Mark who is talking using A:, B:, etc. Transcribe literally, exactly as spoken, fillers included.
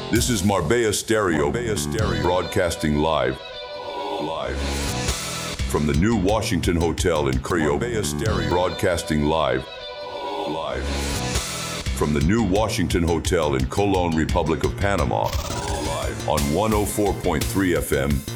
A: This is Marbella Stereo, Marbella Stereo, broadcasting live, live from the new Washington Hotel in Creo. Marbella Stereo, broadcasting live, live from the new Washington Hotel in Colon, Republic of Panama, live on one oh four point three F M.